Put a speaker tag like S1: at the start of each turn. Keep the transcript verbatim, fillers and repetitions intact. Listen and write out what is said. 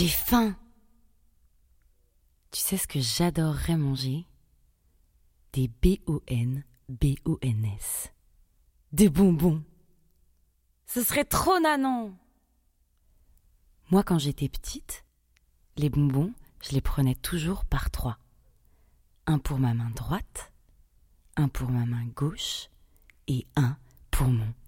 S1: faim. Tu sais ce que j'adorerais manger? Des B O N B O N S. Des bonbons. Ce serait trop nanan. Moi, quand j'étais petite, les bonbons, je les prenais toujours par trois. Un pour ma main droite, un pour ma main gauche et un pour mon